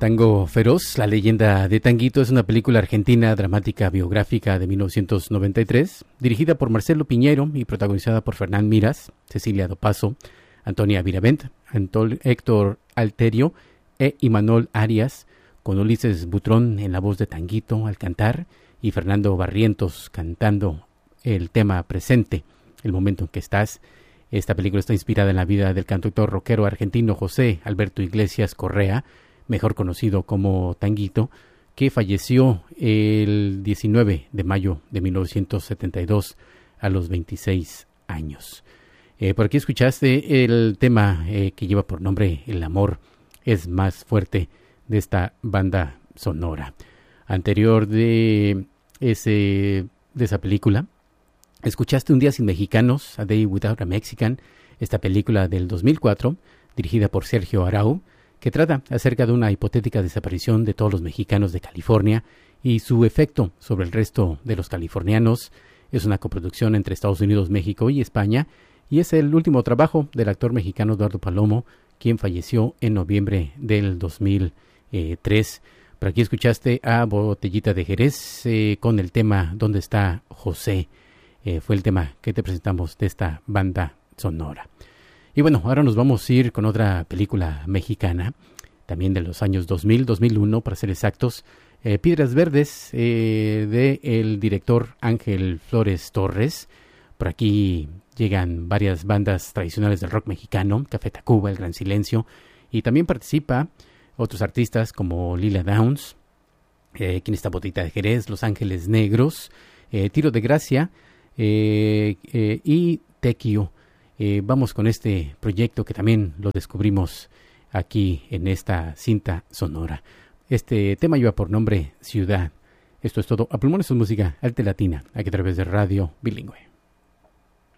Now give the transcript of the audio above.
Tango Feroz, la leyenda de Tanguito, es una película argentina dramática biográfica de 1993, dirigida por Marcelo Piñero y protagonizada por Fernán Miras, Cecilia Dopazo, Antonia Viravent, Héctor Alterio e Imanol Arias, con Ulises Butrón en la voz de Tanguito al cantar y Fernando Barrientos cantando el tema Presente, el momento en que estás. Esta película está inspirada en la vida del cantautor rockero argentino José Alberto Iglesias Correa, mejor conocido como Tanguito, que falleció el 19 de mayo de 1972 a los 26 años. Por aquí escuchaste el tema que lleva por nombre El amor es más fuerte, de esta banda sonora. Anterior de esa película, escuchaste Un día sin mexicanos, A Day Without a Mexican, esta película del 2004, dirigida por Sergio Arau, que trata acerca de una hipotética desaparición de todos los mexicanos de California y su efecto sobre el resto de los californianos. Es una coproducción entre Estados Unidos, México y España, y es el último trabajo del actor mexicano Eduardo Palomo, quien falleció en noviembre del 2003. Por aquí escuchaste a Botellita de Jerez con el tema ¿Dónde está José? Fue el tema que te presentamos de esta banda sonora. Y bueno, ahora nos vamos a ir con otra película mexicana, también de los años 2000, 2001 para ser exactos, Piedras Verdes, de el director Ángel Flores Torres. Por aquí llegan varias bandas tradicionales del rock mexicano, Café Tacuba, El Gran Silencio, y también participa otros artistas como Lila Downs, quien está Botita de Jerez, Los Ángeles Negros, Tiro de Gracia y Tequio. Vamos con este proyecto que también lo descubrimos aquí en esta cinta sonora. Este tema lleva por nombre Ciudad. Esto es todo. A Pulmones es música alta latina, aquí a través de Radio Bilingüe.